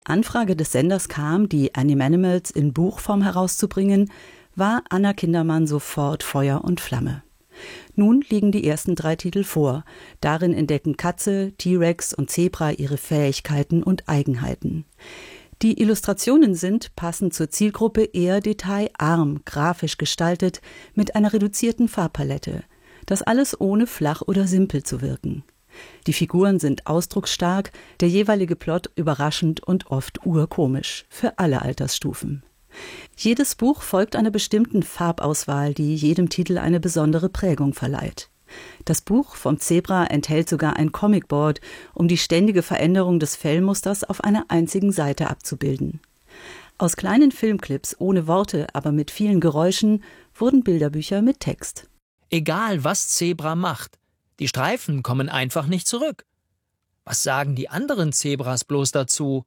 Anfrage des Senders kam, die Animanimals in Buchform herauszubringen, war Anna Kindermann sofort Feuer und Flamme. Nun liegen die ersten 3 Titel vor. Darin entdecken Katze, T-Rex und Zebra ihre Fähigkeiten und Eigenheiten. Die Illustrationen sind, passend zur Zielgruppe, eher detailarm, grafisch gestaltet, mit einer reduzierten Farbpalette. Das alles ohne flach oder simpel zu wirken. Die Figuren sind ausdrucksstark, der jeweilige Plot überraschend und oft urkomisch, für alle Altersstufen. Jedes Buch folgt einer bestimmten Farbauswahl, die jedem Titel eine besondere Prägung verleiht. Das Buch vom Zebra enthält sogar ein Comicboard, um die ständige Veränderung des Fellmusters auf einer einzigen Seite abzubilden. Aus kleinen Filmclips ohne Worte, aber mit vielen Geräuschen, wurden Bilderbücher mit Text. Egal, was Zebra macht, die Streifen kommen einfach nicht zurück. Was sagen die anderen Zebras bloß dazu?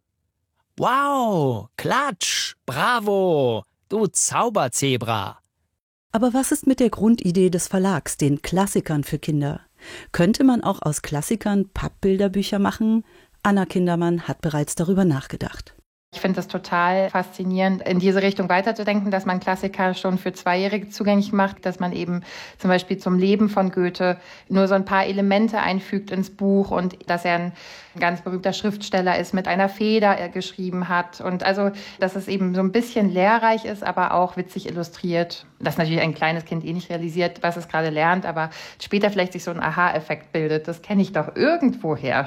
Wow, Klatsch, bravo, du Zauberzebra. Aber was ist mit der Grundidee des Verlags, den Klassikern für Kinder? Könnte man auch aus Klassikern Pappbilderbücher machen? Anna Kindermann hat bereits darüber nachgedacht. Ich finde es total faszinierend, in diese Richtung weiterzudenken, dass man Klassiker schon für Zweijährige zugänglich macht, dass man eben zum Beispiel zum Leben von Goethe nur so ein paar Elemente einfügt ins Buch und dass er ein ganz berühmter Schriftsteller ist, mit einer Feder er geschrieben hat und also, dass es eben so ein bisschen lehrreich ist, aber auch witzig illustriert. Das natürlich ein kleines Kind nicht realisiert, was es gerade lernt, aber später vielleicht sich so ein Aha-Effekt bildet. Das kenne ich doch irgendwoher.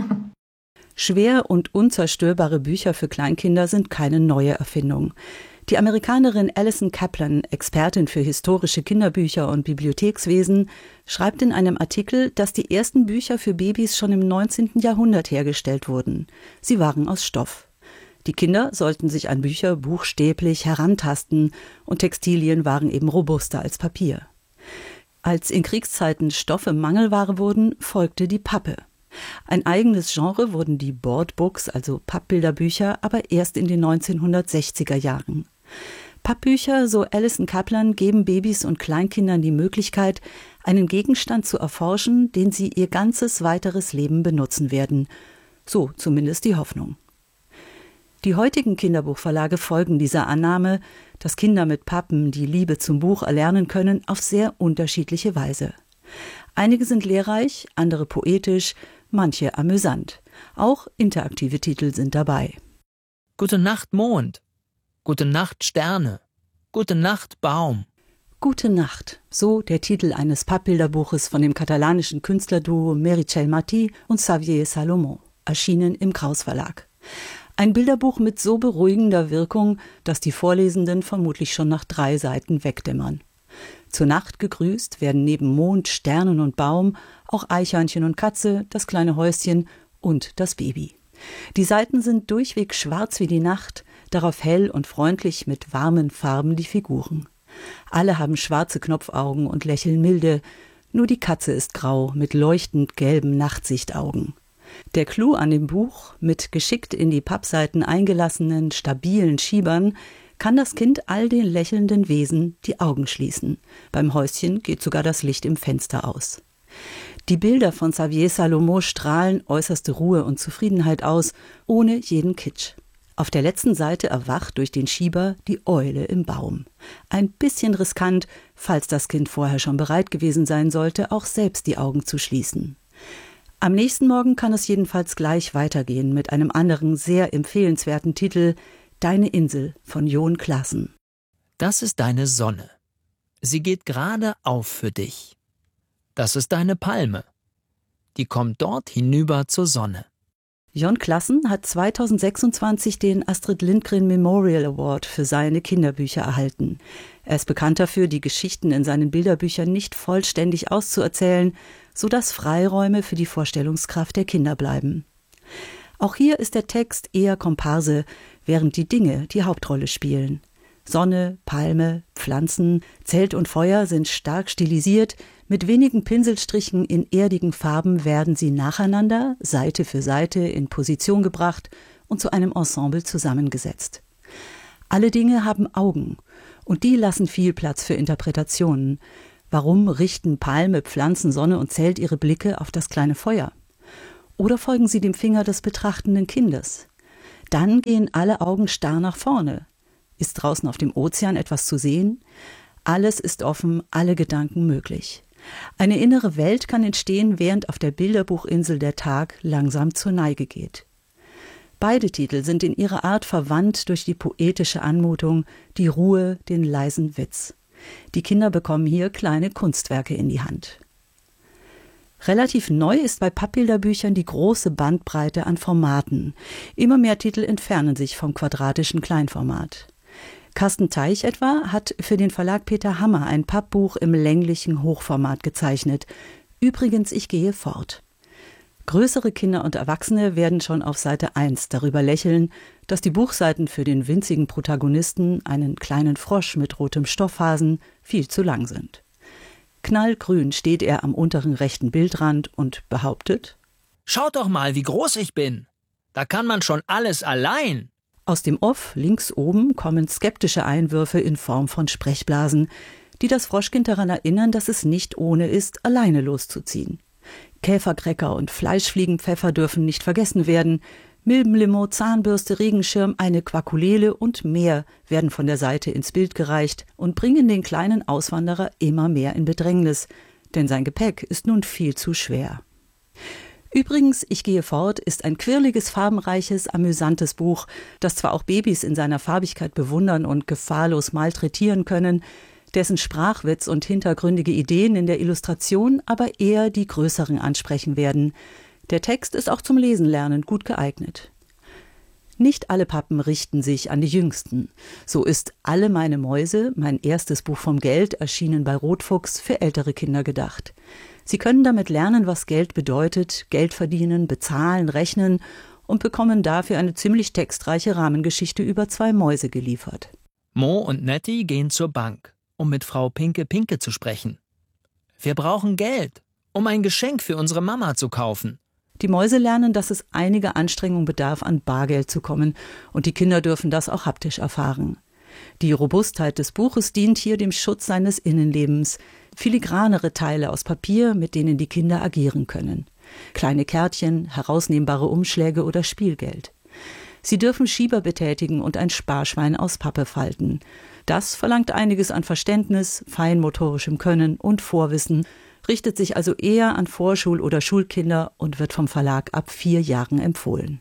Schwer und unzerstörbare Bücher für Kleinkinder sind keine neue Erfindung. Die Amerikanerin Alison Kaplan, Expertin für historische Kinderbücher und Bibliothekswesen, schreibt in einem Artikel, dass die ersten Bücher für Babys schon im 19. Jahrhundert hergestellt wurden. Sie waren aus Stoff. Die Kinder sollten sich an Bücher buchstäblich herantasten und Textilien waren eben robuster als Papier. Als in Kriegszeiten Stoffe Mangelware wurden, folgte die Pappe. Ein eigenes Genre wurden die Boardbooks, also Pappbilderbücher, aber erst in den 1960er Jahren. Pappbücher, so Alison Kaplan, geben Babys und Kleinkindern die Möglichkeit, einen Gegenstand zu erforschen, den sie ihr ganzes weiteres Leben benutzen werden. So zumindest die Hoffnung. Die heutigen Kinderbuchverlage folgen dieser Annahme, dass Kinder mit Pappen die Liebe zum Buch erlernen können, auf sehr unterschiedliche Weise. Einige sind lehrreich, andere poetisch, manche amüsant. Auch interaktive Titel sind dabei. Gute Nacht, Mond. Gute Nacht, Sterne. Gute Nacht, Baum. Gute Nacht, so der Titel eines Pappbilderbuches von dem katalanischen Künstlerduo Meritxell Martí und Xavier Salomó, erschienen im Kraus Verlag. Ein Bilderbuch mit so beruhigender Wirkung, dass die Vorlesenden vermutlich schon nach 3 Seiten wegdämmern. Zur Nacht gegrüßt werden neben Mond, Sternen und Baum auch Eichhörnchen und Katze, das kleine Häuschen und das Baby. Die Seiten sind durchweg schwarz wie die Nacht, darauf hell und freundlich mit warmen Farben die Figuren. Alle haben schwarze Knopfaugen und lächeln milde, nur die Katze ist grau mit leuchtend gelben Nachtsichtaugen. Der Clou an dem Buch, mit geschickt in die Pappseiten eingelassenen, stabilen Schiebern, kann das Kind all den lächelnden Wesen die Augen schließen. Beim Häuschen geht sogar das Licht im Fenster aus. Die Bilder von Xavier Salomó strahlen äußerste Ruhe und Zufriedenheit aus, ohne jeden Kitsch. Auf der letzten Seite erwacht durch den Schieber die Eule im Baum. Ein bisschen riskant, falls das Kind vorher schon bereit gewesen sein sollte, auch selbst die Augen zu schließen. Am nächsten Morgen kann es jedenfalls gleich weitergehen mit einem anderen sehr empfehlenswerten Titel »Deine Insel« von Jon Klassen. Das ist deine Sonne. Sie geht gerade auf für dich. Das ist deine Palme. Die kommt dort hinüber zur Sonne. Jon Klassen hat 2026 den Astrid Lindgren Memorial Award für seine Kinderbücher erhalten. Er ist bekannt dafür, die Geschichten in seinen Bilderbüchern nicht vollständig auszuerzählen, sodass Freiräume für die Vorstellungskraft der Kinder bleiben. Auch hier ist der Text eher Komparse, während die Dinge die Hauptrolle spielen. Sonne, Palme, Pflanzen, Zelt und Feuer sind stark stilisiert, mit wenigen Pinselstrichen in erdigen Farben werden sie nacheinander, Seite für Seite, in Position gebracht und zu einem Ensemble zusammengesetzt. Alle Dinge haben Augen und die lassen viel Platz für Interpretationen. Warum richten Palme, Pflanzen, Sonne und Zelt ihre Blicke auf das kleine Feuer? Oder folgen sie dem Finger des betrachtenden Kindes? Dann gehen alle Augen starr nach vorne. Ist draußen auf dem Ozean etwas zu sehen? Alles ist offen, alle Gedanken möglich. Eine innere Welt kann entstehen, während auf der Bilderbuchinsel der Tag langsam zur Neige geht. Beide Titel sind in ihrer Art verwandt durch die poetische Anmutung, die Ruhe, den leisen Witz. Die Kinder bekommen hier kleine Kunstwerke in die Hand. Relativ neu ist bei Pappbilderbüchern die große Bandbreite an Formaten. Immer mehr Titel entfernen sich vom quadratischen Kleinformat. Carsten Teich etwa hat für den Verlag Peter Hammer ein Pappbuch im länglichen Hochformat gezeichnet. Übrigens, ich gehe fort. Größere Kinder und Erwachsene werden schon auf Seite 1 darüber lächeln, dass die Buchseiten für den winzigen Protagonisten, einen kleinen Frosch mit rotem Stoffhasen, viel zu lang sind. Knallgrün steht er am unteren rechten Bildrand und behauptet: Schaut doch mal, wie groß ich bin. Da kann man schon alles allein. Aus dem Off links oben kommen skeptische Einwürfe in Form von Sprechblasen, die das Froschkind daran erinnern, dass es nicht ohne ist, alleine loszuziehen. Käfercracker und Fleischfliegenpfeffer dürfen nicht vergessen werden. Milbenlimo, Zahnbürste, Regenschirm, eine Quakulele und mehr werden von der Seite ins Bild gereicht und bringen den kleinen Auswanderer immer mehr in Bedrängnis, denn sein Gepäck ist nun viel zu schwer. Übrigens, ich gehe fort, ist ein quirliges, farbenreiches, amüsantes Buch, das zwar auch Babys in seiner Farbigkeit bewundern und gefahrlos malträtieren können, dessen Sprachwitz und hintergründige Ideen in der Illustration aber eher die Größeren ansprechen werden. Der Text ist auch zum Lesenlernen gut geeignet. Nicht alle Pappen richten sich an die Jüngsten. So ist Alle meine Mäuse, mein erstes Buch vom Geld, erschienen bei Rotfuchs, für ältere Kinder gedacht. Sie können damit lernen, was Geld bedeutet, Geld verdienen, bezahlen, rechnen und bekommen dafür eine ziemlich textreiche Rahmengeschichte über 2 Mäuse geliefert. Mo und Nettie gehen zur Bank, um mit Frau Pinke zu sprechen. Wir brauchen Geld, um ein Geschenk für unsere Mama zu kaufen. Die Mäuse lernen, dass es einiger Anstrengung bedarf, an Bargeld zu kommen, und die Kinder dürfen das auch haptisch erfahren. Die Robustheit des Buches dient hier dem Schutz seines Innenlebens. Filigranere Teile aus Papier, mit denen die Kinder agieren können. Kleine Kärtchen, herausnehmbare Umschläge oder Spielgeld. Sie dürfen Schieber betätigen und ein Sparschwein aus Pappe falten. Das verlangt einiges an Verständnis, feinmotorischem Können und Vorwissen, richtet sich also eher an Vorschul- oder Schulkinder und wird vom Verlag ab 4 Jahren empfohlen.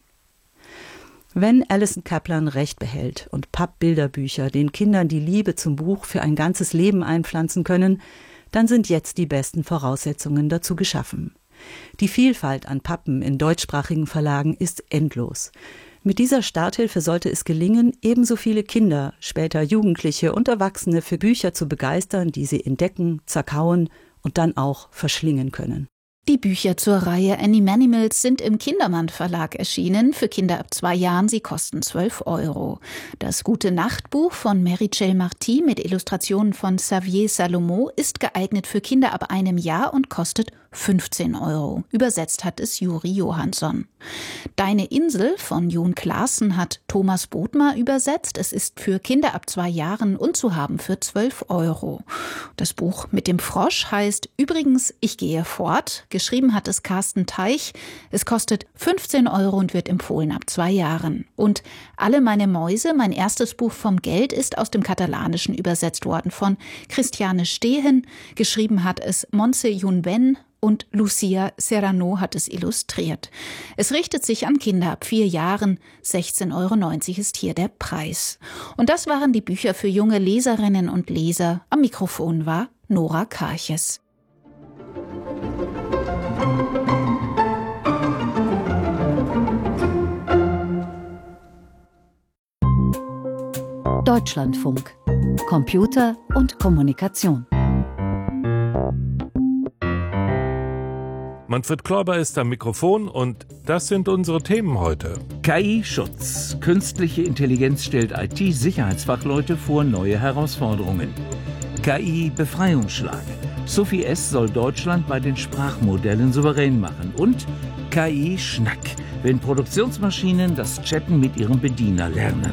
Wenn Alison Kaplan recht behält und Pappbilderbücher den Kindern die Liebe zum Buch für ein ganzes Leben einpflanzen können, dann sind jetzt die besten Voraussetzungen dazu geschaffen. Die Vielfalt an Pappen in deutschsprachigen Verlagen ist endlos. Mit dieser Starthilfe sollte es gelingen, ebenso viele Kinder, später Jugendliche und Erwachsene für Bücher zu begeistern, die sie entdecken, zerkauen und dann auch verschlingen können. Die Bücher zur Reihe Animanimals sind im Kindermann Verlag erschienen, für Kinder ab 2 Jahren, sie kosten 12 €. Das Gute-Nacht-Buch von Mary-Chelle Marty mit Illustrationen von Xavier Salomon ist geeignet für Kinder ab 1 Jahr und kostet 15 €. Übersetzt hat es Juri Johansson. Deine Insel von Jon Klaassen hat Thomas Bodmer übersetzt. Es ist für Kinder ab 2 Jahren und zu haben für 12 €. Das Buch mit dem Frosch heißt übrigens Ich gehe fort. Geschrieben hat es Carsten Teich. Es kostet 15 € und wird empfohlen ab 2 Jahren. Und Alle meine Mäuse, mein erstes Buch vom Geld, ist aus dem Katalanischen übersetzt worden von Christiane Stehen. Geschrieben hat es Montse Yunben und Lucia Serrano hat es illustriert. Es richtet sich an Kinder ab 4 Jahren. 16,90 € ist hier der Preis. Und das waren die Bücher für junge Leserinnen und Leser. Am Mikrofon war Nora Karches. Deutschlandfunk. Computer und Kommunikation. Manfred Kläuber ist am Mikrofon und das sind unsere Themen heute. KI-Schutz. Künstliche Intelligenz stellt IT-Sicherheitsfachleute vor neue Herausforderungen. KI-Befreiungsschlag. Sophie S. soll Deutschland bei den Sprachmodellen souverän machen. Und KI-Schnack. Wenn Produktionsmaschinen das Chatten mit ihrem Bediener lernen.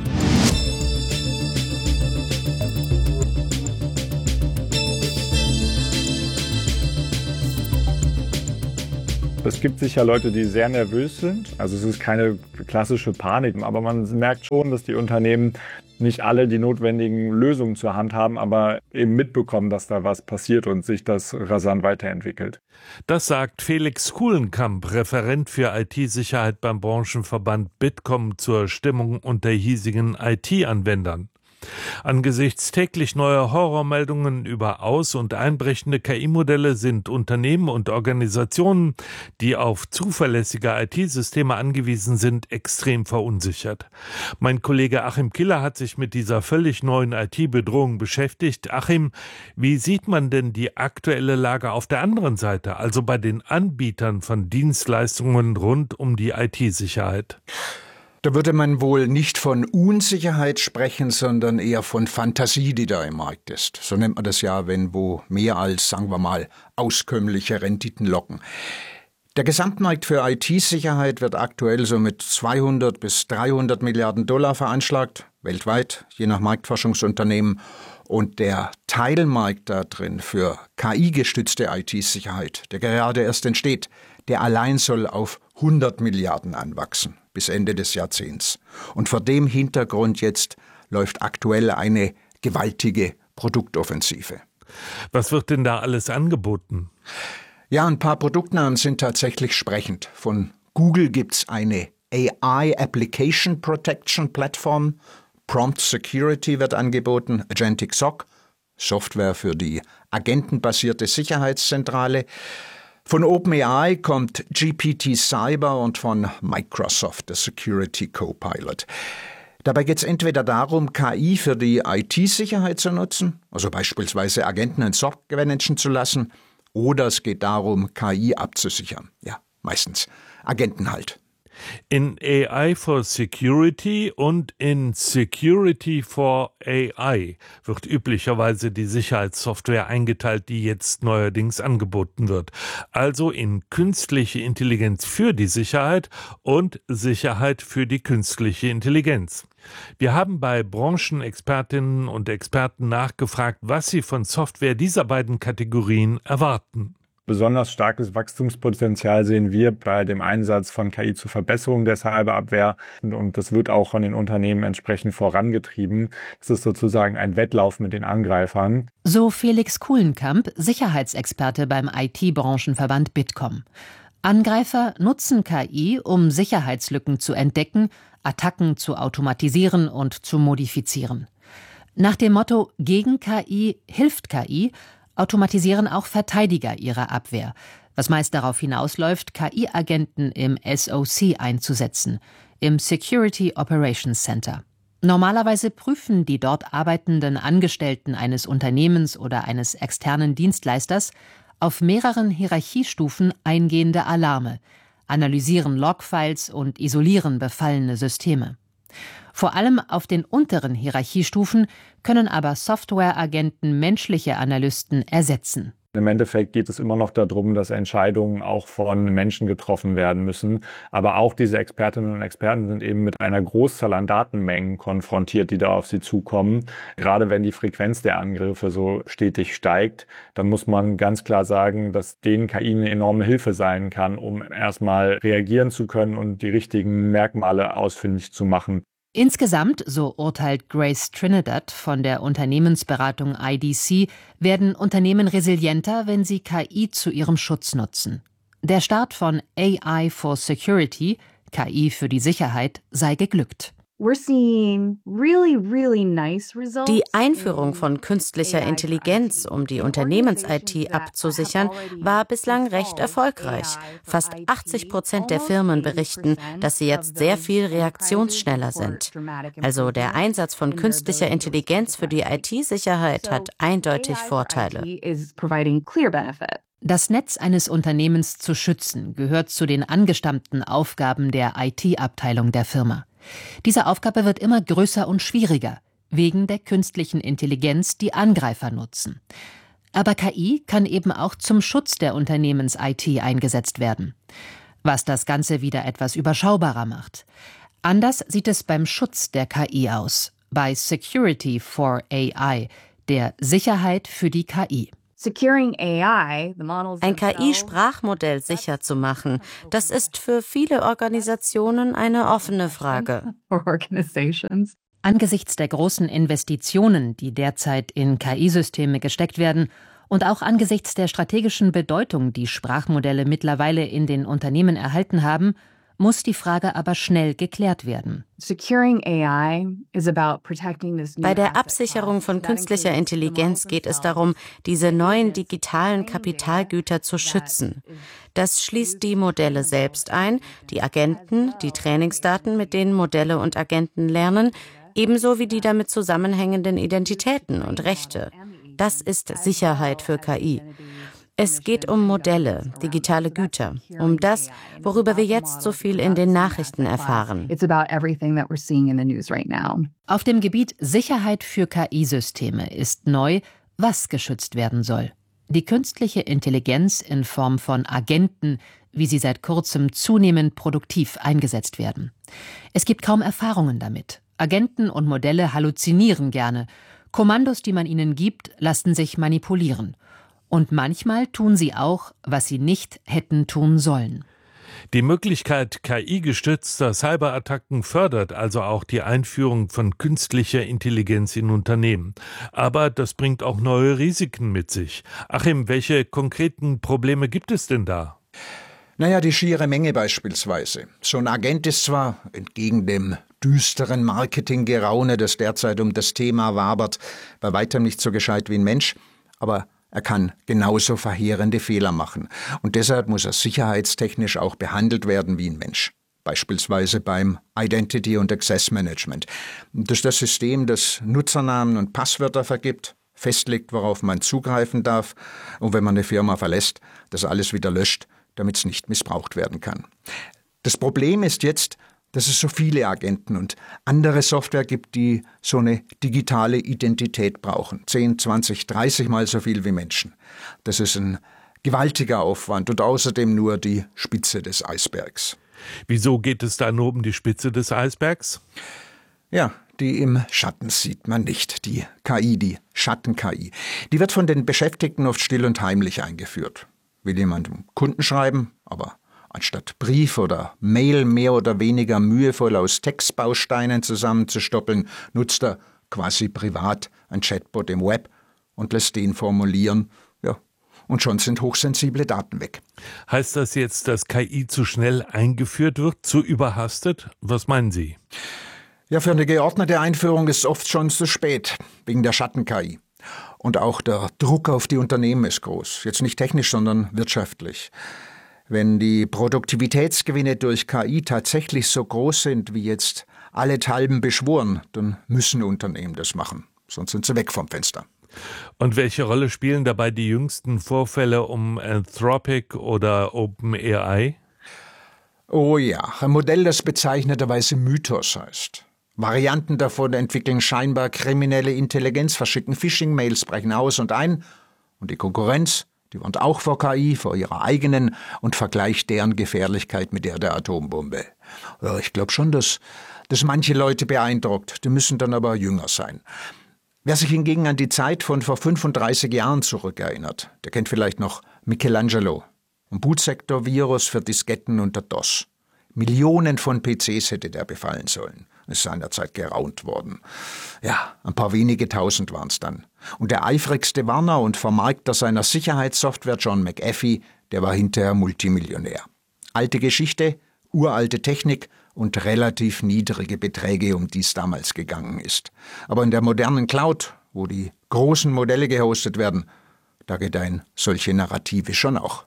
Es gibt sicher Leute, die sehr nervös sind. Also es ist keine klassische Panik, aber man merkt schon, dass die Unternehmen nicht alle die notwendigen Lösungen zur Hand haben, aber eben mitbekommen, dass da was passiert und sich das rasant weiterentwickelt. Das sagt Felix Kuhlenkamp, Referent für IT-Sicherheit beim Branchenverband Bitkom zur Stimmung unter hiesigen IT-Anwendern. Angesichts täglich neuer Horrormeldungen über aus- und einbrechende KI-Modelle sind Unternehmen und Organisationen, die auf zuverlässige IT-Systeme angewiesen sind, extrem verunsichert. Mein Kollege Achim Killer hat sich mit dieser völlig neuen IT-Bedrohung beschäftigt. Achim, wie sieht man denn die aktuelle Lage auf der anderen Seite, also bei den Anbietern von Dienstleistungen rund um die IT-Sicherheit? Da würde man wohl nicht von Unsicherheit sprechen, sondern eher von Fantasie, die da im Markt ist. So nennt man das ja, wenn wo mehr als, sagen wir mal, auskömmliche Renditen locken. Der Gesamtmarkt für IT-Sicherheit wird aktuell so mit 200 bis 300 Milliarden $, veranschlagt, weltweit, je nach Marktforschungsunternehmen. Und der Teilmarkt da drin für KI-gestützte IT-Sicherheit, der gerade erst entsteht, der allein soll auf 100 Milliarden anwachsen bis Ende des Jahrzehnts. Und vor dem Hintergrund jetzt läuft aktuell eine gewaltige Produktoffensive. Was wird denn da alles angeboten? Ja, ein paar Produktnamen sind tatsächlich sprechend. Von Google gibt's eine AI Application Protection Plattform, Prompt Security wird angeboten, Agentic SOC, Software für die agentenbasierte Sicherheitszentrale. Von OpenAI kommt GPT Cyber und von Microsoft der Security Copilot. Dabei geht es entweder darum, KI für die IT-Sicherheit zu nutzen, also beispielsweise Agenten in SOC managen zu lassen, oder es geht darum, KI abzusichern. Ja, meistens Agenten halt. In AI for Security und in Security for AI wird üblicherweise die Sicherheitssoftware eingeteilt, die jetzt neuerdings angeboten wird. Also in künstliche Intelligenz für die Sicherheit und Sicherheit für die künstliche Intelligenz. Wir haben bei Branchenexpertinnen und Experten nachgefragt, was sie von Software dieser beiden Kategorien erwarten. Besonders starkes Wachstumspotenzial sehen wir bei dem Einsatz von KI zur Verbesserung der Cyberabwehr. Und das wird auch von den Unternehmen entsprechend vorangetrieben. Das ist sozusagen ein Wettlauf mit den Angreifern. So Felix Kuhlenkamp, Sicherheitsexperte beim IT-Branchenverband Bitkom. Angreifer nutzen KI, um Sicherheitslücken zu entdecken, Attacken zu automatisieren und zu modifizieren. Nach dem Motto „Gegen KI hilft KI“ automatisieren auch Verteidiger ihre Abwehr, was meist darauf hinausläuft, KI-Agenten im SOC einzusetzen, im Security Operations Center. Normalerweise prüfen die dort arbeitenden Angestellten eines Unternehmens oder eines externen Dienstleisters auf mehreren Hierarchiestufen eingehende Alarme, analysieren Logfiles und isolieren befallene Systeme. Vor allem auf den unteren Hierarchiestufen können aber Softwareagenten menschliche Analysten ersetzen. Im Endeffekt geht es immer noch darum, dass Entscheidungen auch von Menschen getroffen werden müssen. Aber auch diese Expertinnen und Experten sind eben mit einer Großzahl an Datenmengen konfrontiert, die da auf sie zukommen. Gerade wenn die Frequenz der Angriffe so stetig steigt, dann muss man ganz klar sagen, dass denen KI eine enorme Hilfe sein kann, um erstmal reagieren zu können und die richtigen Merkmale ausfindig zu machen. Insgesamt, so urteilt Grace Trinidad von der Unternehmensberatung IDC, werden Unternehmen resilienter, wenn sie KI zu ihrem Schutz nutzen. Der Start von AI for Security, KI für die Sicherheit, sei geglückt. Die Einführung von künstlicher Intelligenz, um die Unternehmens-IT abzusichern, war bislang recht erfolgreich. Fast 80% der Firmen berichten, dass sie jetzt sehr viel reaktionsschneller sind. Also der Einsatz von künstlicher Intelligenz für die IT-Sicherheit hat eindeutig Vorteile. Das Netz eines Unternehmens zu schützen, gehört zu den angestammten Aufgaben der IT-Abteilung der Firma. Diese Aufgabe wird immer größer und schwieriger, wegen der künstlichen Intelligenz, die Angreifer nutzen. Aber KI kann eben auch zum Schutz der Unternehmens-IT eingesetzt werden, was das Ganze wieder etwas überschaubarer macht. Anders sieht es beim Schutz der KI aus, bei Security for AI, der Sicherheit für die KI. Ein KI-Sprachmodell sicher zu machen, das ist für viele Organisationen eine offene Frage. Angesichts der großen Investitionen, die derzeit in KI-Systeme gesteckt werden, und auch angesichts der strategischen Bedeutung, die Sprachmodelle mittlerweile in den Unternehmen erhalten haben, muss die Frage aber schnell geklärt werden. Bei der Absicherung von künstlicher Intelligenz geht es darum, diese neuen digitalen Kapitalgüter zu schützen. Das schließt die Modelle selbst ein, die Agenten, die Trainingsdaten, mit denen Modelle und Agenten lernen, ebenso wie die damit zusammenhängenden Identitäten und Rechte. Das ist Sicherheit für KI. Es geht um Modelle, digitale Güter, um das, worüber wir jetzt so viel in den Nachrichten erfahren. Auf dem Gebiet Sicherheit für KI-Systeme ist neu, was geschützt werden soll. Die künstliche Intelligenz in Form von Agenten, wie sie seit kurzem zunehmend produktiv eingesetzt werden. Es gibt kaum Erfahrungen damit. Agenten und Modelle halluzinieren gerne. Kommandos, die man ihnen gibt, lassen sich manipulieren. Und manchmal tun sie auch, was sie nicht hätten tun sollen. Die Möglichkeit KI-gestützter Cyberattacken fördert also auch die Einführung von künstlicher Intelligenz in Unternehmen. Aber das bringt auch neue Risiken mit sich. Achim, welche konkreten Probleme gibt es denn da? Naja, die schiere Menge beispielsweise. So ein Agent ist zwar, entgegen dem düsteren Marketinggeraune, das derzeit um das Thema wabert, bei weitem nicht so gescheit wie ein Mensch, aber er kann genauso verheerende Fehler machen. Und deshalb muss er sicherheitstechnisch auch behandelt werden wie ein Mensch. Beispielsweise beim Identity- und Access-Management. Das ist das System, das Nutzernamen und Passwörter vergibt, festlegt, worauf man zugreifen darf und wenn man eine Firma verlässt, das alles wieder löscht, damit es nicht missbraucht werden kann. Das Problem ist jetzt, dass es so viele Agenten und andere Software gibt, die so eine digitale Identität brauchen. 10, 20, 30 Mal so viel wie Menschen. Das ist ein gewaltiger Aufwand und außerdem nur die Spitze des Eisbergs. Wieso geht es da nur um die Spitze des Eisbergs? Ja, die im Schatten sieht man nicht. Die KI, die Schatten-KI. Die wird von den Beschäftigten oft still und heimlich eingeführt. Will jemand einen Kunden schreiben, aber anstatt Brief oder Mail mehr oder weniger mühevoll aus Textbausteinen zusammenzustoppeln, nutzt er quasi privat ein Chatbot im Web und lässt den formulieren. Ja, und schon sind hochsensible Daten weg. Heißt das jetzt, dass KI zu schnell eingeführt wird, zu überhastet? Was meinen Sie? Ja, für eine geordnete Einführung ist es oft schon zu spät, wegen der Schatten-KI. Und auch der Druck auf die Unternehmen ist groß. Jetzt nicht technisch, sondern wirtschaftlich. Wenn die Produktivitätsgewinne durch KI tatsächlich so groß sind, wie jetzt allenthalben beschworen, dann müssen Unternehmen das machen. Sonst sind sie weg vom Fenster. Und welche Rolle spielen dabei die jüngsten Vorfälle um Anthropic oder OpenAI? Oh ja, ein Modell, das bezeichneterweise Mythos heißt. Varianten davon entwickeln scheinbar kriminelle Intelligenz, verschicken Phishing-Mails, brechen aus und ein. Und die Konkurrenz, die warnt auch vor KI, vor ihrer eigenen und vergleicht deren Gefährlichkeit mit der Atombombe. Ja, ich glaube schon, dass das manche Leute beeindruckt. Die müssen dann aber jünger sein. Wer sich hingegen an die Zeit von vor 35 Jahren zurückerinnert, der kennt vielleicht noch Michelangelo. Ein Bootsektor-Virus für Disketten unter DOS. Millionen von PCs hätte der befallen sollen. Ist seinerzeit geraunt worden. Ja, ein paar wenige tausend waren es dann. Und der eifrigste Warner und Vermarkter seiner Sicherheitssoftware, John McAfee, der war hinterher Multimillionär. Alte Geschichte, uralte Technik und relativ niedrige Beträge, um die es damals gegangen ist. Aber in der modernen Cloud, wo die großen Modelle gehostet werden, da gedeihen solche Narrative schon auch.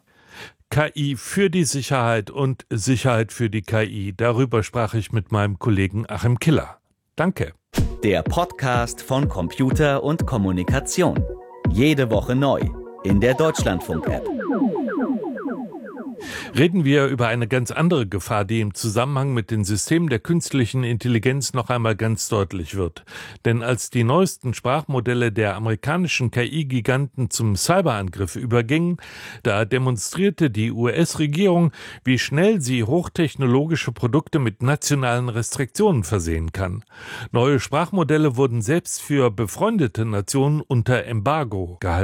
KI für die Sicherheit und Sicherheit für die KI. Darüber sprach ich mit meinem Kollegen Achim Killer. Danke. Der Podcast von Computer und Kommunikation. Jede Woche neu in der Deutschlandfunk-App. Reden wir über eine ganz andere Gefahr, die im Zusammenhang mit den Systemen der künstlichen Intelligenz noch einmal ganz deutlich wird. Denn als die neuesten Sprachmodelle der amerikanischen KI-Giganten zum Cyberangriff übergingen, da demonstrierte die US-Regierung, wie schnell sie hochtechnologische Produkte mit nationalen Restriktionen versehen kann. Neue Sprachmodelle wurden selbst für befreundete Nationen unter Embargo gehalten.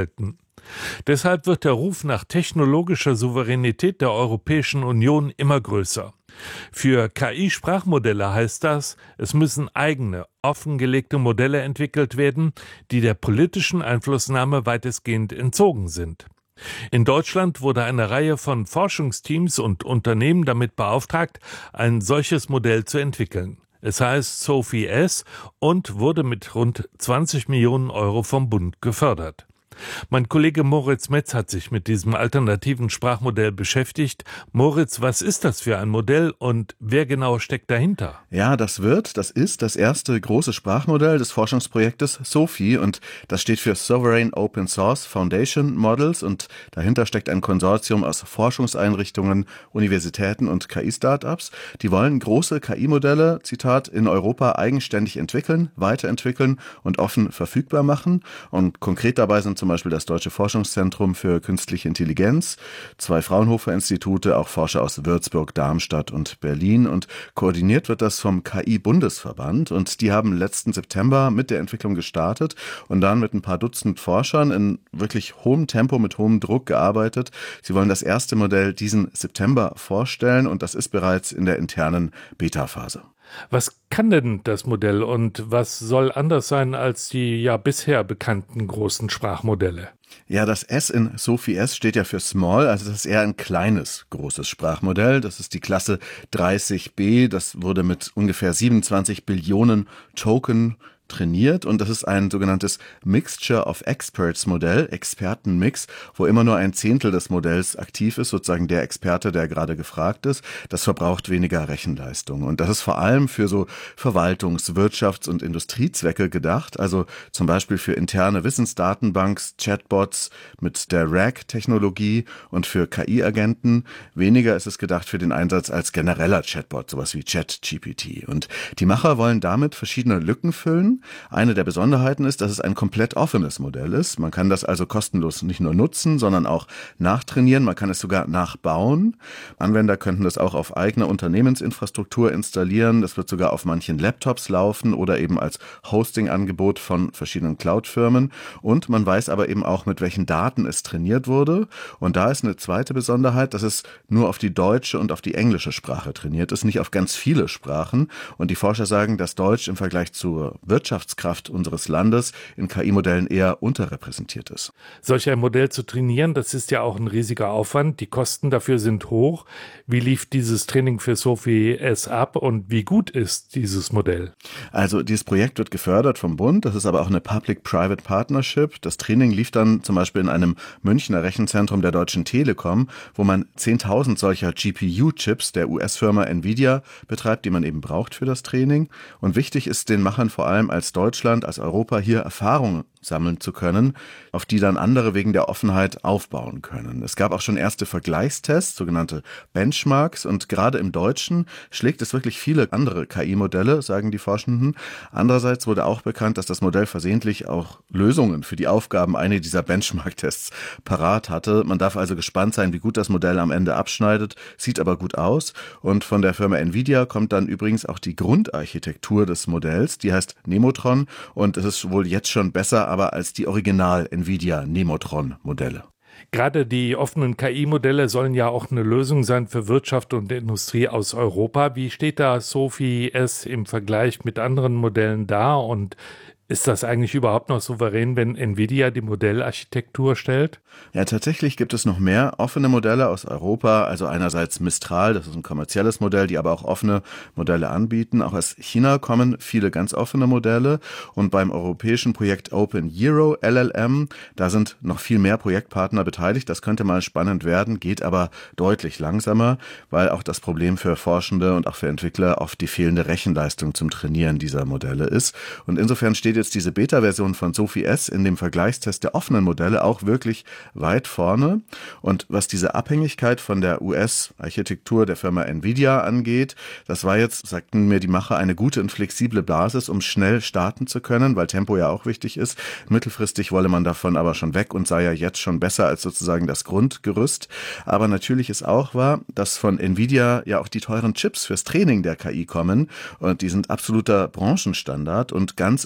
Deshalb wird der Ruf nach technologischer Souveränität der Europäischen Union immer größer. Für KI-Sprachmodelle heißt das, es müssen eigene, offengelegte Modelle entwickelt werden, die der politischen Einflussnahme weitestgehend entzogen sind. In Deutschland wurde eine Reihe von Forschungsteams und Unternehmen damit beauftragt, ein solches Modell zu entwickeln. Es heißt Sophie S. und wurde mit rund 20 Millionen Euro vom Bund gefördert. Mein Kollege Moritz Metz hat sich mit diesem alternativen Sprachmodell beschäftigt. Moritz, was ist das für ein Modell und wer genau steckt dahinter? Ja, das ist das erste große Sprachmodell des Forschungsprojektes SOPHI und das steht für Sovereign Open Source Foundation Models und dahinter steckt ein Konsortium aus Forschungseinrichtungen, Universitäten und KI-Startups. Die wollen große KI-Modelle, Zitat, in Europa eigenständig entwickeln, weiterentwickeln und offen verfügbar machen. Und konkret dabei sind zum Beispiel das Deutsche Forschungszentrum für Künstliche Intelligenz, 2 Fraunhofer-Institute, auch Forscher aus Würzburg, Darmstadt und Berlin. Und koordiniert wird das vom KI-Bundesverband. Und die haben letzten September mit der Entwicklung gestartet und dann mit ein paar Dutzend Forschern in wirklich hohem Tempo, mit hohem Druck gearbeitet. Sie wollen das erste Modell diesen September vorstellen und das ist bereits in der internen Beta-Phase. Was kann denn das Modell und was soll anders sein als die ja bisher bekannten großen Sprachmodelle? Ja, das S in Sophie S steht ja für Small, also das ist eher ein kleines, großes Sprachmodell. Das ist die Klasse 30b, das wurde mit ungefähr 27 Billionen Token trainiert und das ist ein sogenanntes Mixture of Experts Modell, Expertenmix, wo immer nur ein Zehntel des Modells aktiv ist, sozusagen der Experte, der gerade gefragt ist. Das verbraucht weniger Rechenleistung und das ist vor allem für so Verwaltungs-, Wirtschafts- und Industriezwecke gedacht, also zum Beispiel für interne Wissensdatenbanks, Chatbots mit der RAG-Technologie und für KI-Agenten. Weniger ist es gedacht für den Einsatz als genereller Chatbot, sowas wie ChatGPT. Und die Macher wollen damit verschiedene Lücken füllen. Eine der Besonderheiten ist, dass es ein komplett offenes Modell ist. Man kann das also kostenlos nicht nur nutzen, sondern auch nachtrainieren. Man kann es sogar nachbauen. Anwender könnten das auch auf eigener Unternehmensinfrastruktur installieren. Das wird sogar auf manchen Laptops laufen oder eben als Hosting-Angebot von verschiedenen Cloud-Firmen. Und man weiß aber eben auch, mit welchen Daten es trainiert wurde. Und da ist eine zweite Besonderheit, dass es nur auf die deutsche und auf die englische Sprache trainiert ist, nicht auf ganz viele Sprachen. Und die Forscher sagen, dass Deutsch im Vergleich zur Wirtschaftskraft unseres Landes in KI-Modellen eher unterrepräsentiert ist. Solch ein Modell zu trainieren, das ist ja auch ein riesiger Aufwand. Die Kosten dafür sind hoch. Wie lief dieses Training für Sophie S ab und wie gut ist dieses Modell? Also dieses Projekt wird gefördert vom Bund. Das ist aber auch eine Public-Private Partnership. Das Training lief dann zum Beispiel in einem Münchner Rechenzentrum der Deutschen Telekom, wo man 10.000 solcher GPU-Chips der US-Firma Nvidia betreibt, die man eben braucht für das Training. Und wichtig ist den Machern vor allem als Deutschland, als Europa hier Erfahrungen sammeln zu können, auf die dann andere wegen der Offenheit aufbauen können. Es gab auch schon erste Vergleichstests, sogenannte Benchmarks, und gerade im Deutschen schlägt es wirklich viele andere KI-Modelle, sagen die Forschenden. Andererseits wurde auch bekannt, dass das Modell versehentlich auch Lösungen für die Aufgaben einer dieser Benchmark-Tests parat hatte. Man darf also gespannt sein, wie gut das Modell am Ende abschneidet, sieht aber gut aus. Und von der Firma Nvidia kommt dann übrigens auch die Grundarchitektur des Modells, die heißt Nemotron, und es ist wohl jetzt schon besser aber als die Original-Nvidia-Nemotron-Modelle. Gerade die offenen KI-Modelle sollen ja auch eine Lösung sein für Wirtschaft und Industrie aus Europa. Wie steht da Sophie S im Vergleich mit anderen Modellen da und ist das eigentlich überhaupt noch souverän, wenn Nvidia die Modellarchitektur stellt? Ja, tatsächlich gibt es noch mehr offene Modelle aus Europa. Also einerseits Mistral, das ist ein kommerzielles Modell, die aber auch offene Modelle anbieten. Auch aus China kommen viele ganz offene Modelle. Und beim europäischen Projekt Open Euro LLM, da sind noch viel mehr Projektpartner beteiligt. Das könnte mal spannend werden, geht aber deutlich langsamer, weil auch das Problem für Forschende und auch für Entwickler oft die fehlende Rechenleistung zum Trainieren dieser Modelle ist. Und insofern steht jetzt diese Beta-Version von Sophie S in dem Vergleichstest der offenen Modelle auch wirklich weit vorne. Und was diese Abhängigkeit von der US-Architektur der Firma Nvidia angeht, das war jetzt, sagten mir die Macher, eine gute und flexible Basis, um schnell starten zu können, weil Tempo ja auch wichtig ist. Mittelfristig wolle man davon aber schon weg und sei ja jetzt schon besser als sozusagen das Grundgerüst. Aber natürlich ist auch wahr, dass von Nvidia ja auch die teuren Chips fürs Training der KI kommen und die sind absoluter Branchenstandard und ganz ohne die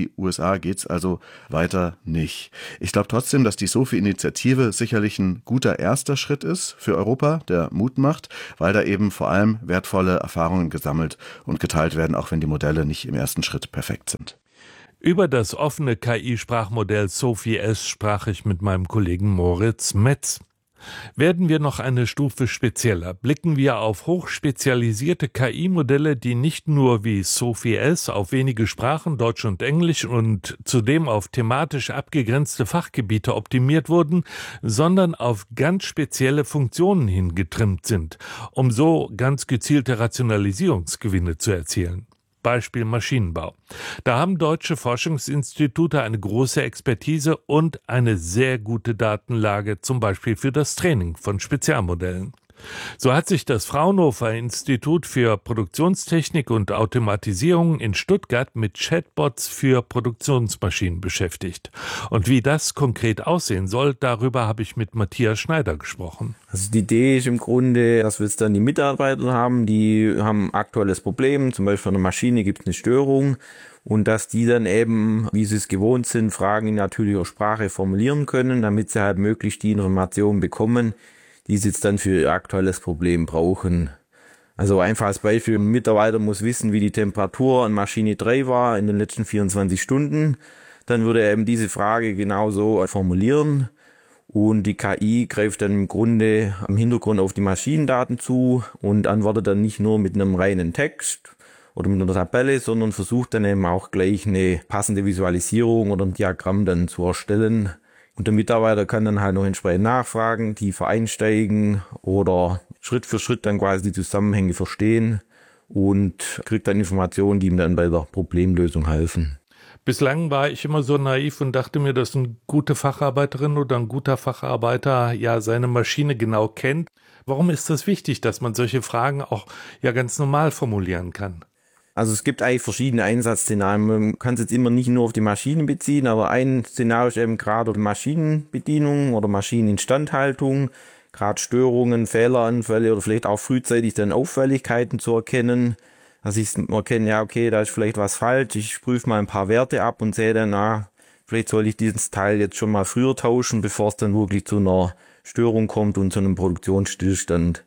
die USA geht's also weiter nicht. Ich glaube trotzdem, dass die SOFI-Initiative sicherlich ein guter erster Schritt ist für Europa, der Mut macht, weil da eben vor allem wertvolle Erfahrungen gesammelt und geteilt werden, auch wenn die Modelle nicht im ersten Schritt perfekt sind. Über das offene KI-Sprachmodell Sophie S sprach ich mit meinem Kollegen Moritz Metz. Werden wir noch eine Stufe spezieller, blicken wir auf hochspezialisierte KI-Modelle, die nicht nur wie Sophie S auf wenige Sprachen, Deutsch und Englisch und zudem auf thematisch abgegrenzte Fachgebiete optimiert wurden, sondern auf ganz spezielle Funktionen hingetrimmt sind, um so ganz gezielte Rationalisierungsgewinne zu erzielen. Beispiel Maschinenbau. Da haben deutsche Forschungsinstitute eine große Expertise und eine sehr gute Datenlage, zum Beispiel für das Training von Spezialmodellen. So hat sich das Fraunhofer Institut für Produktionstechnik und Automatisierung in Stuttgart mit Chatbots für Produktionsmaschinen beschäftigt. Und wie das konkret aussehen soll, darüber habe ich mit Matthias Schneider gesprochen. Also die Idee ist im Grunde, dass wir jetzt dann die Mitarbeiter haben, die haben ein aktuelles Problem, zum Beispiel von einer Maschine gibt es eine Störung und dass die dann eben, wie sie es gewohnt sind, Fragen in natürlicher Sprache formulieren können, damit sie halt möglichst die Informationen bekommen, die sie jetzt dann für ihr aktuelles Problem brauchen. Also einfach als Beispiel, ein Mitarbeiter muss wissen, wie die Temperatur an Maschine 3 war in den letzten 24 Stunden. Dann würde er eben diese Frage genauso formulieren und die KI greift dann im Grunde am Hintergrund auf die Maschinendaten zu und antwortet dann nicht nur mit einem reinen Text oder mit einer Tabelle, sondern versucht dann eben auch gleich eine passende Visualisierung oder ein Diagramm dann zu erstellen. Und der Mitarbeiter kann dann halt noch entsprechend nachfragen, tiefer einsteigen oder Schritt für Schritt dann quasi die Zusammenhänge verstehen und kriegt dann Informationen, die ihm dann bei der Problemlösung helfen. Bislang war ich immer so naiv und dachte mir, dass eine gute Facharbeiterin oder ein guter Facharbeiter ja seine Maschine genau kennt. Warum ist das wichtig, dass man solche Fragen auch ja ganz normal formulieren kann? Also es gibt eigentlich verschiedene Einsatzszenarien. Man kann es jetzt immer nicht nur auf die Maschinen beziehen, aber ein Szenario ist eben gerade die Maschinenbedienung oder Maschineninstandhaltung, gerade Störungen, Fehleranfälle oder vielleicht auch frühzeitig dann Auffälligkeiten zu erkennen. Also ich erkenne, ja okay, da ist vielleicht was falsch, ich prüfe mal ein paar Werte ab und sehe dann, vielleicht soll ich dieses Teil jetzt schon mal früher tauschen, bevor es dann wirklich zu einer Störung kommt und zu einem Produktionsstillstand.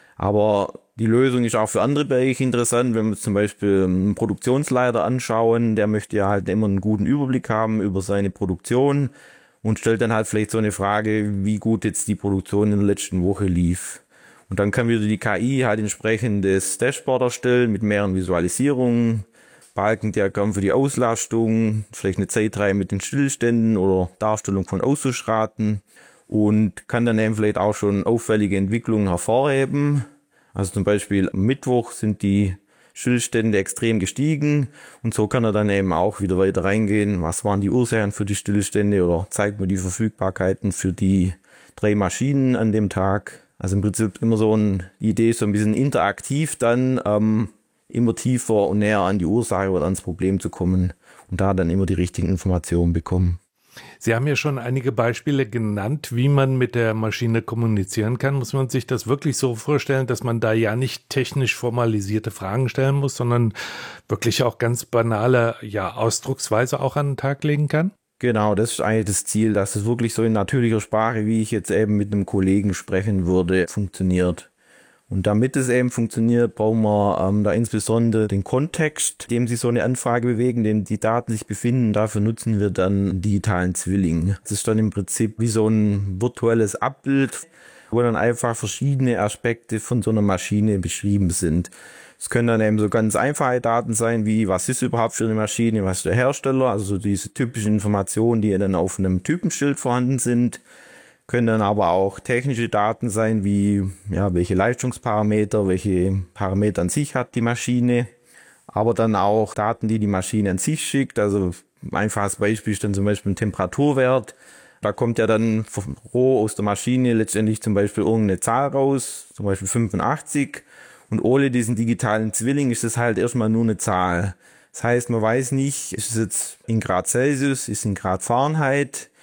Aber die Lösung ist auch für andere Bereiche interessant. Wenn wir uns zum Beispiel einen Produktionsleiter anschauen, der möchte ja halt immer einen guten Überblick haben über seine Produktion und stellt dann halt vielleicht so eine Frage, wie gut jetzt die Produktion in der letzten Woche lief. Und dann kann wieder die KI halt entsprechend das Dashboard erstellen mit mehreren Visualisierungen, Balkendiagramm für die Auslastung, vielleicht eine Zeitreihe mit den Stillständen oder Darstellung von Ausschussraten und kann dann eben vielleicht auch schon auffällige Entwicklungen hervorheben. Also zum Beispiel am Mittwoch sind die Stillstände extrem gestiegen und so kann er dann eben auch wieder weiter reingehen. Was waren die Ursachen für die Stillstände oder zeigt mir die Verfügbarkeiten für die 3 Maschinen an dem Tag. Also im Prinzip immer so eine Idee, so ein bisschen interaktiv dann immer tiefer und näher an die Ursache oder ans Problem zu kommen und da dann immer die richtigen Informationen bekommen. Sie haben ja schon einige Beispiele genannt, wie man mit der Maschine kommunizieren kann. Muss man sich das wirklich so vorstellen, dass man da ja nicht technisch formalisierte Fragen stellen muss, sondern wirklich auch ganz banale Ausdrucksweise auch an den Tag legen kann? Genau, das ist eigentlich das Ziel, dass es wirklich so in natürlicher Sprache, wie ich jetzt eben mit einem Kollegen sprechen würde, funktioniert. Und damit es eben funktioniert, brauchen wir da insbesondere den Kontext, in dem sich so eine Anfrage bewegen, in dem die Daten sich befinden. Dafür nutzen wir dann einen digitalen Zwilling. Das ist dann im Prinzip wie so ein virtuelles Abbild, wo dann einfach verschiedene Aspekte von so einer Maschine beschrieben sind. Es können dann eben so ganz einfache Daten sein, wie was ist überhaupt für eine Maschine, was ist der Hersteller, also so diese typischen Informationen, die dann auf einem Typenschild vorhanden sind. Können dann aber auch technische Daten sein, wie welche Leistungsparameter, welche Parameter an sich hat die Maschine, aber dann auch Daten, die die Maschine an sich schickt. Also ein einfaches Beispiel ist dann zum Beispiel ein Temperaturwert. Da kommt ja dann roh aus der Maschine letztendlich zum Beispiel irgendeine Zahl raus, zum Beispiel 85. Und ohne diesen digitalen Zwilling ist es halt erstmal nur eine Zahl. Das heißt, man weiß nicht, ist es jetzt in Grad Celsius, ist es in Grad Fahrenheit.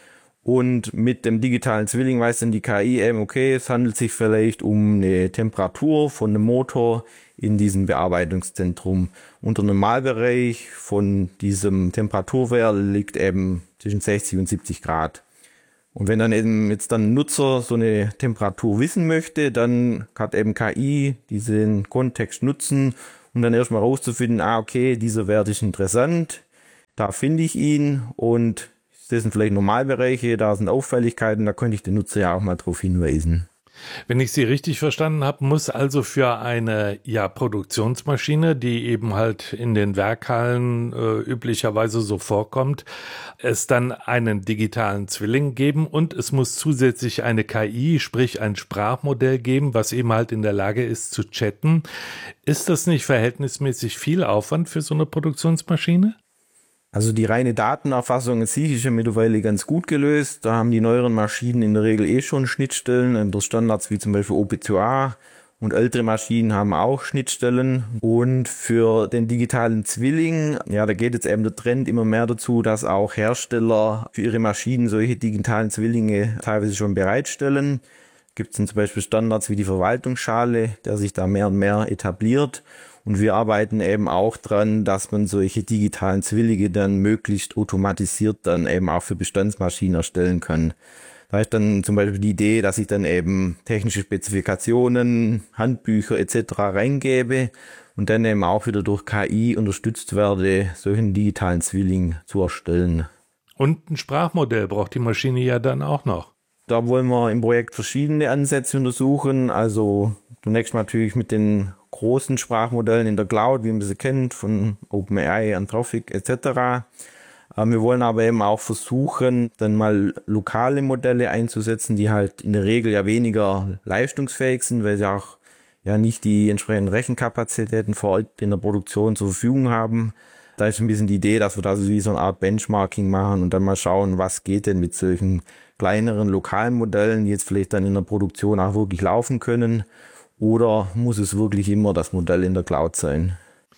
Und mit dem digitalen Zwilling weiß dann die KI eben, okay, es handelt sich vielleicht um eine Temperatur von einem Motor in diesem Bearbeitungszentrum. Und der Normalbereich von diesem Temperaturwert liegt eben zwischen 60 und 70 Grad. Und wenn dann eben jetzt dann ein Nutzer so eine Temperatur wissen möchte, dann kann eben KI diesen Kontext nutzen, um dann erstmal rauszufinden, okay, dieser Wert ist interessant, da finde ich ihn und das sind vielleicht Normalbereiche, da sind Auffälligkeiten, da könnte ich den Nutzer ja auch mal drauf hinweisen. Wenn ich Sie richtig verstanden habe, muss also für eine Produktionsmaschine, die eben halt in den Werkhallen üblicherweise so vorkommt, es dann einen digitalen Zwilling geben und es muss zusätzlich eine KI, sprich ein Sprachmodell geben, was eben halt in der Lage ist zu chatten. Ist das nicht verhältnismäßig viel Aufwand für so eine Produktionsmaschine? Also die reine Datenerfassung an sich ist ja mittlerweile ganz gut gelöst. Da haben die neueren Maschinen in der Regel schon Schnittstellen unter Standards wie zum Beispiel OP2A und ältere Maschinen haben auch Schnittstellen. Und für den digitalen Zwilling, da geht jetzt eben der Trend immer mehr dazu, dass auch Hersteller für ihre Maschinen solche digitalen Zwillinge teilweise schon bereitstellen. Gibt es zum Beispiel Standards wie die Verwaltungsschale, der sich da mehr und mehr etabliert. Und wir arbeiten eben auch dran, dass man solche digitalen Zwillinge dann möglichst automatisiert dann eben auch für Bestandsmaschinen erstellen kann. Da ist dann zum Beispiel die Idee, dass ich dann eben technische Spezifikationen, Handbücher etc. reingebe und dann eben auch wieder durch KI unterstützt werde, solchen digitalen Zwilling zu erstellen. Und ein Sprachmodell braucht die Maschine ja dann auch noch. Da wollen wir im Projekt verschiedene Ansätze untersuchen. Also zunächst natürlich mit den großen Sprachmodellen in der Cloud, wie man sie kennt, von OpenAI, Anthropic etc. Wir wollen aber eben auch versuchen, dann mal lokale Modelle einzusetzen, die halt in der Regel ja weniger leistungsfähig sind, weil sie auch nicht die entsprechenden Rechenkapazitäten vor Ort in der Produktion zur Verfügung haben. Da ist ein bisschen die Idee, dass wir da so wie so eine Art Benchmarking machen und dann mal schauen, was geht denn mit solchen kleineren lokalen Modellen, die jetzt vielleicht dann in der Produktion auch wirklich laufen können. Oder muss es wirklich immer das Modell in der Cloud sein?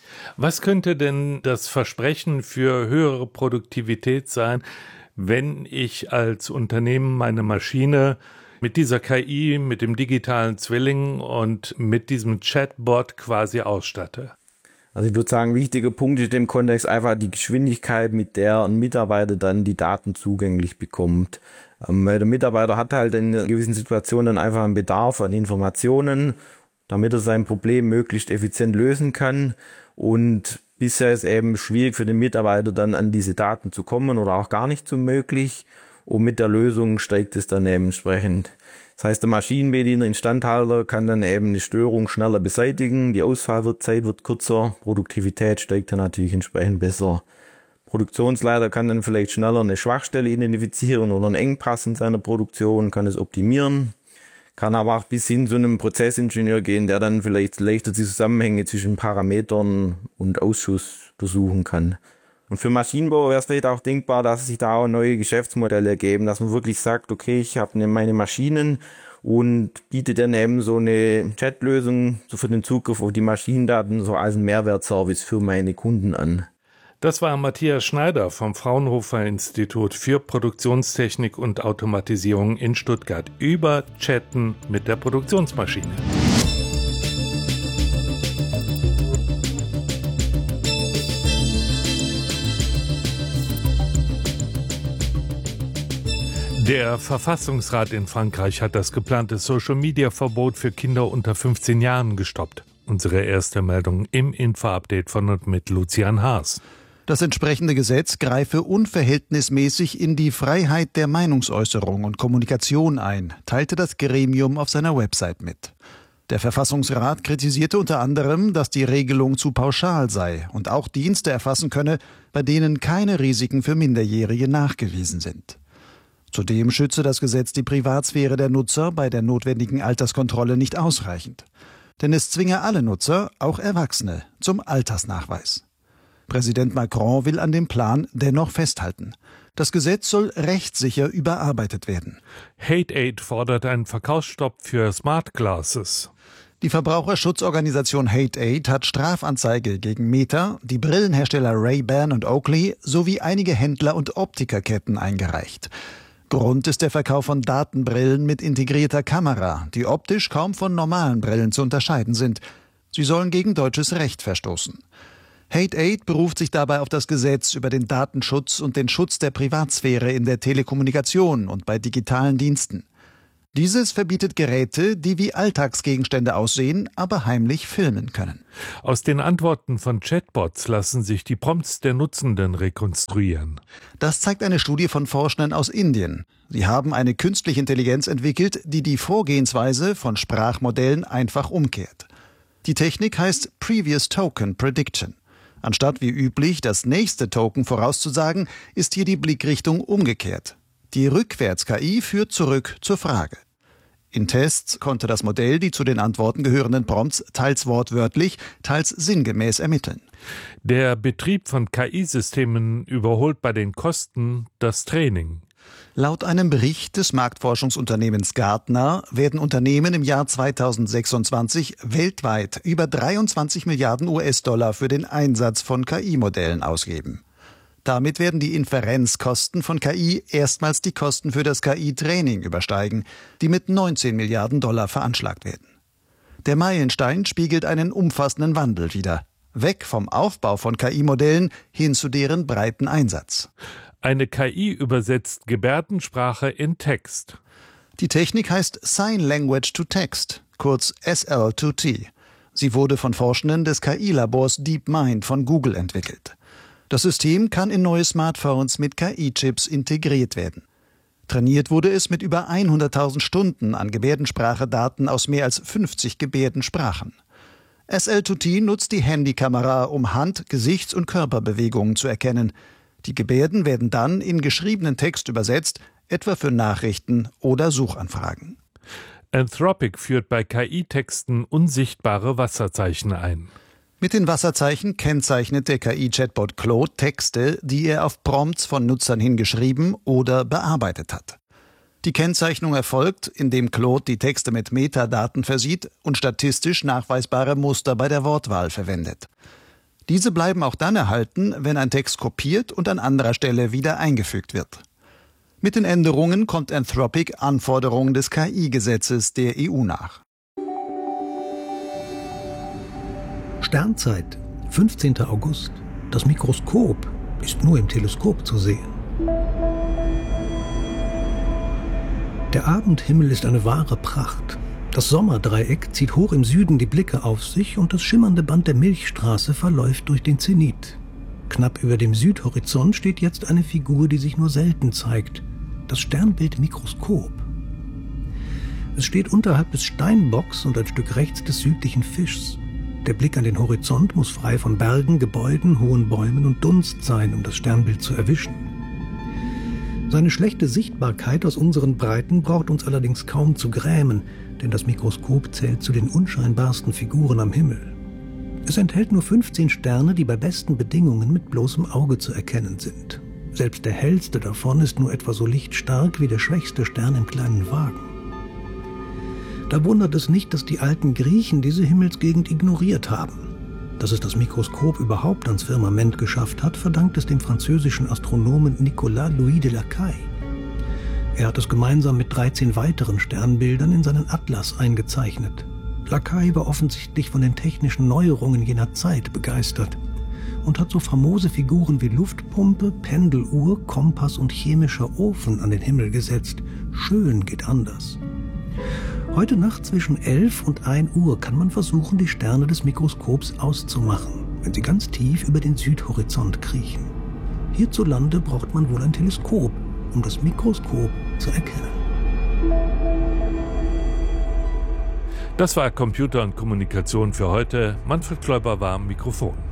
Was könnte denn das Versprechen für höhere Produktivität sein, wenn ich als Unternehmen meine Maschine mit dieser KI, mit dem digitalen Zwilling und mit diesem Chatbot quasi ausstatte? Also ich würde sagen, wichtiger Punkt ist im Kontext einfach die Geschwindigkeit, mit der ein Mitarbeiter dann die Daten zugänglich bekommt. Weil der Mitarbeiter hat halt in gewissen Situationen dann einfach einen Bedarf an Informationen, damit er sein Problem möglichst effizient lösen kann. Und bisher ist eben schwierig für den Mitarbeiter dann an diese Daten zu kommen oder auch gar nicht so möglich. Und mit der Lösung steigt es dann eben entsprechend. Das heißt, der Maschinenbediener, Instandhalter kann dann eben eine Störung schneller beseitigen, die Ausfallzeit wird kürzer, Produktivität steigt dann natürlich entsprechend besser. Produktionsleiter kann dann vielleicht schneller eine Schwachstelle identifizieren oder einen Engpass in seiner Produktion, kann es optimieren. Kann aber auch bis hin zu einem Prozessingenieur gehen, der dann vielleicht leichter die Zusammenhänge zwischen Parametern und Ausschuss untersuchen kann. Und für Maschinenbau wäre es vielleicht auch denkbar, dass sich da auch neue Geschäftsmodelle ergeben, dass man wirklich sagt, okay, ich habe meine Maschinen und biete dann eben so eine Chatlösung für den Zugriff auf die Maschinendaten so als einen Mehrwertservice für meine Kunden an. Das war Matthias Schneider vom Fraunhofer Institut für Produktionstechnik und Automatisierung in Stuttgart über Chatten mit der Produktionsmaschine. Der Verfassungsrat in Frankreich hat das geplante Social-Media-Verbot für Kinder unter 15 Jahren gestoppt. Unsere erste Meldung im Info-Update von und mit Lucian Haas. Das entsprechende Gesetz greife unverhältnismäßig in die Freiheit der Meinungsäußerung und Kommunikation ein, teilte das Gremium auf seiner Website mit. Der Verfassungsrat kritisierte unter anderem, dass die Regelung zu pauschal sei und auch Dienste erfassen könne, bei denen keine Risiken für Minderjährige nachgewiesen sind. Zudem schütze das Gesetz die Privatsphäre der Nutzer bei der notwendigen Alterskontrolle nicht ausreichend. Denn es zwinge alle Nutzer, auch Erwachsene, zum Altersnachweis. Präsident Macron will an dem Plan dennoch festhalten. Das Gesetz soll rechtssicher überarbeitet werden. Hate-Aid fordert einen Verkaufsstopp für Smart Glasses. Die Verbraucherschutzorganisation Hate-Aid hat Strafanzeige gegen Meta, die Brillenhersteller Ray-Ban und Oakley sowie einige Händler und Optikerketten eingereicht. Grund ist der Verkauf von Datenbrillen mit integrierter Kamera, die optisch kaum von normalen Brillen zu unterscheiden sind. Sie sollen gegen deutsches Recht verstoßen. Hate8 beruft sich dabei auf das Gesetz über den Datenschutz und den Schutz der Privatsphäre in der Telekommunikation und bei digitalen Diensten. Dieses verbietet Geräte, die wie Alltagsgegenstände aussehen, aber heimlich filmen können. Aus den Antworten von Chatbots lassen sich die Prompts der Nutzenden rekonstruieren. Das zeigt eine Studie von Forschenden aus Indien. Sie haben eine künstliche Intelligenz entwickelt, die die Vorgehensweise von Sprachmodellen einfach umkehrt. Die Technik heißt Previous Token Prediction. Anstatt wie üblich das nächste Token vorauszusagen, ist hier die Blickrichtung umgekehrt. Die Rückwärts-KI führt zurück zur Frage. In Tests konnte das Modell die zu den Antworten gehörenden Prompts teils wortwörtlich, teils sinngemäß ermitteln. Der Betrieb von KI-Systemen überholt bei den Kosten das Training. Laut einem Bericht des Marktforschungsunternehmens Gartner werden Unternehmen im Jahr 2026 weltweit über 23 Milliarden US-Dollar für den Einsatz von KI-Modellen ausgeben. Damit werden die Inferenzkosten von KI erstmals die Kosten für das KI-Training übersteigen, die mit 19 Milliarden Dollar veranschlagt werden. Der Meilenstein spiegelt einen umfassenden Wandel wider. Weg vom Aufbau von KI-Modellen hin zu deren breiten Einsatz. Eine KI übersetzt Gebärdensprache in Text. Die Technik heißt Sign Language to Text, kurz SL2T. Sie wurde von Forschenden des KI-Labors DeepMind von Google entwickelt. Das System kann in neue Smartphones mit KI-Chips integriert werden. Trainiert wurde es mit über 100.000 Stunden an Gebärdensprache-Daten aus mehr als 50 Gebärdensprachen. SL2T nutzt die Handykamera, um Hand-, Gesichts- und Körperbewegungen zu erkennen. Die Gebärden werden dann in geschriebenen Text übersetzt, etwa für Nachrichten oder Suchanfragen. Anthropic führt bei KI-Texten unsichtbare Wasserzeichen ein. Mit den Wasserzeichen kennzeichnet der KI-Chatbot Claude Texte, die er auf Prompts von Nutzern hingeschrieben oder bearbeitet hat. Die Kennzeichnung erfolgt, indem Claude die Texte mit Metadaten versieht und statistisch nachweisbare Muster bei der Wortwahl verwendet. Diese bleiben auch dann erhalten, wenn ein Text kopiert und an anderer Stelle wieder eingefügt wird. Mit den Änderungen kommt Anthropic Anforderungen des KI-Gesetzes der EU nach. Sternzeit, 15. August. Das Mikroskop ist nur im Teleskop zu sehen. Der Abendhimmel ist eine wahre Pracht. Das Sommerdreieck zieht hoch im Süden die Blicke auf sich und das schimmernde Band der Milchstraße verläuft durch den Zenit. Knapp über dem Südhorizont steht jetzt eine Figur, die sich nur selten zeigt. Das Sternbild Mikroskop. Es steht unterhalb des Steinbocks und ein Stück rechts des südlichen Fischs. Der Blick an den Horizont muss frei von Bergen, Gebäuden, hohen Bäumen und Dunst sein, um das Sternbild zu erwischen. Seine schlechte Sichtbarkeit aus unseren Breiten braucht uns allerdings kaum zu grämen, denn das Mikroskop zählt zu den unscheinbarsten Figuren am Himmel. Es enthält nur 15 Sterne, die bei besten Bedingungen mit bloßem Auge zu erkennen sind. Selbst der hellste davon ist nur etwa so lichtstark wie der schwächste Stern im kleinen Wagen. Da wundert es nicht, dass die alten Griechen diese Himmelsgegend ignoriert haben. Dass es das Mikroskop überhaupt ans Firmament geschafft hat, verdankt es dem französischen Astronomen Nicolas Louis de Lacaille. Er hat es gemeinsam mit 13 weiteren Sternbildern in seinen Atlas eingezeichnet. Lacaille war offensichtlich von den technischen Neuerungen jener Zeit begeistert und hat so famose Figuren wie Luftpumpe, Pendeluhr, Kompass und chemischer Ofen an den Himmel gesetzt. Schön geht anders. Heute Nacht zwischen 11 und 1 Uhr kann man versuchen, die Sterne des Mikroskops auszumachen, wenn sie ganz tief über den Südhorizont kriechen. Hierzulande braucht man wohl ein Teleskop, um das Mikroskop zu erkennen. Das war Computer und Kommunikation für heute. Manfred Kläuber war am Mikrofon.